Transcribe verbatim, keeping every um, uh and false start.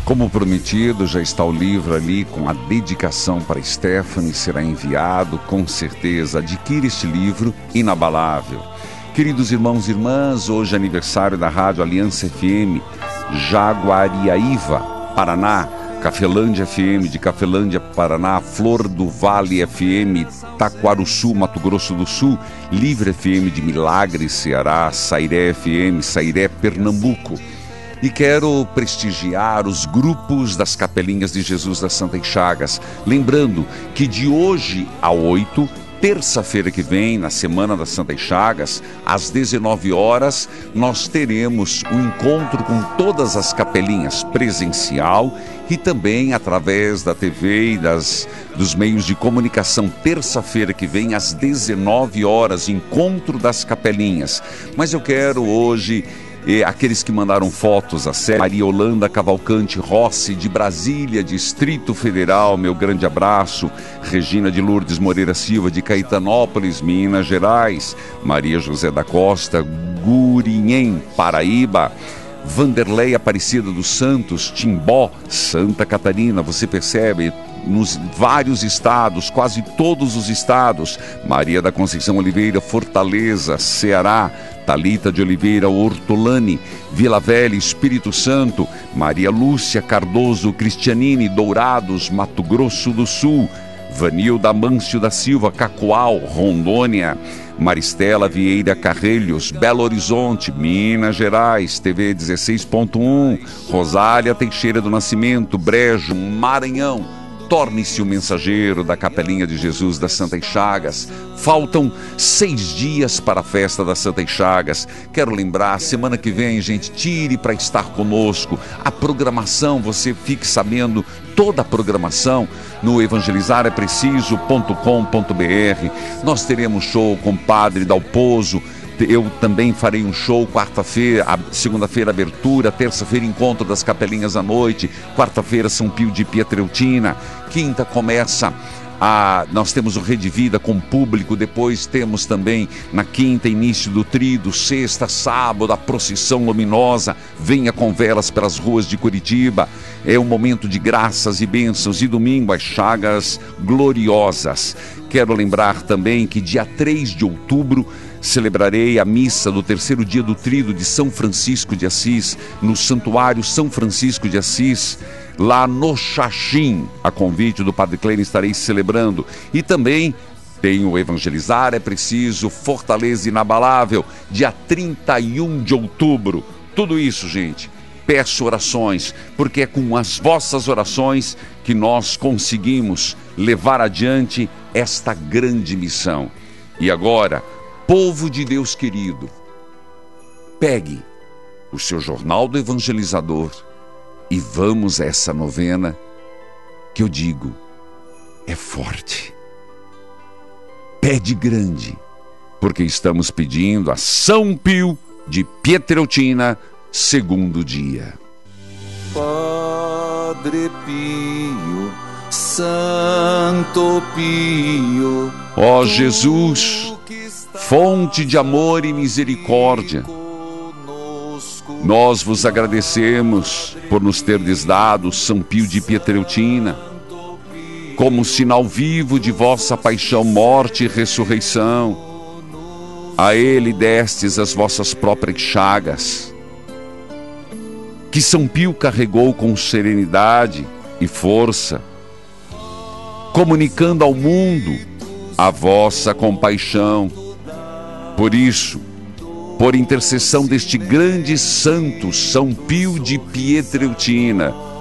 Como prometido, já está o livro ali com a dedicação para Stephanie, será enviado, com certeza. Adquire este livro inabalável. Queridos irmãos e irmãs, hoje é aniversário da Rádio Aliança F M, Jaguariaíva, Paraná, Cafelândia F M de Cafelândia, Paraná, Flor do Vale F M, Taquaruçu, Mato Grosso do Sul, Livre F M de Milagres, Ceará, Sairé F M, Sairé, Pernambuco. E quero prestigiar os grupos das Capelinhas de Jesus das Santas Chagas, lembrando que de hoje a oito, terça-feira que vem, na Semana das Santas Chagas, às dezenove horas, nós teremos um encontro com todas as capelinhas presencial e também através da T V e das, dos meios de comunicação. Terça-feira que vem, às dezenove horas, encontro das capelinhas. Mas eu quero hoje... E aqueles que mandaram fotos, a série Maria Holanda Cavalcante Rossi, de Brasília, Distrito Federal, meu grande abraço. Regina de Lourdes Moreira Silva, de Caetanópolis, Minas Gerais. Maria José da Costa, Gurinhém, Paraíba. Vanderlei Aparecida dos Santos, Timbó, Santa Catarina. Você percebe, nos vários estados, quase todos os estados. Maria da Conceição Oliveira, Fortaleza, Ceará. Talita de Oliveira Hortolani, Vila Velha, Espírito Santo. Maria Lúcia Cardoso Cristianini, Dourados, Mato Grosso do Sul. Vanilda Mâncio da Silva, Cacoal, Rondônia. Maristela Vieira Carrelhos, Belo Horizonte, Minas Gerais, T V dezesseis ponto um. Rosália Teixeira do Nascimento, Brejo, Maranhão. Torne-se o mensageiro da Capelinha de Jesus das Santas Chagas. Faltam seis dias para a festa das Santas Chagas. Quero lembrar, semana que vem, gente, tire para estar conosco. A programação, você fique sabendo toda a programação no evangelizar é preciso ponto com ponto b r. Nós teremos show com o Padre Dalpozo. Eu também farei um show quarta-feira, segunda-feira abertura, terça-feira encontro das Capelinhas à noite, quarta-feira São Pio de Pietreutina, quinta começa a... nós temos o Rede Vida com público, depois temos também na quinta início do Tríduo, sexta, sábado, a procissão luminosa, venha com velas pelas ruas de Curitiba, é um momento de graças e bênçãos, e domingo as chagas gloriosas. Quero lembrar também que dia três de outubro celebrarei a missa do terceiro dia do Tríduo de São Francisco de Assis, no Santuário São Francisco de Assis, lá no Xaxim. A convite do Padre Clênio estarei celebrando. E também tenho o Evangelizar é Preciso, Fortaleza Inabalável, dia trinta e um de outubro. Tudo isso, gente, peço orações, porque é com as vossas orações que nós conseguimos levar adiante esta grande missão. E agora, povo de Deus querido, pegue o seu jornal do evangelizador e vamos a essa novena que eu digo, é forte. Pede grande, porque estamos pedindo a São Pio de Pietreutina, segundo dia. Padre Pio, Santo Pio, ó Jesus, fonte de amor e misericórdia, nós vos agradecemos por nos terdes dado São Pio de Pietreutina, como sinal vivo de vossa paixão, morte e ressurreição. A ele destes as vossas próprias chagas, que São Pio carregou com serenidade e força, comunicando ao mundo a vossa compaixão. Por isso, por intercessão deste grande santo, São Pio de Pietreutina,